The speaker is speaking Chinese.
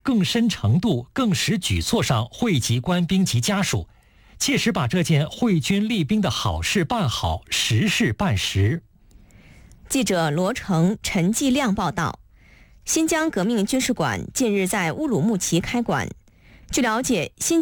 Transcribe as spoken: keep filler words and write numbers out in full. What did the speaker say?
更深程度、更实举措上惠及官兵及家属，切实把这件惠军利兵的好事办好，实事办实。 记者罗成、陈继亮报道。新疆革命军事馆近日在乌鲁木齐开馆。据了解，新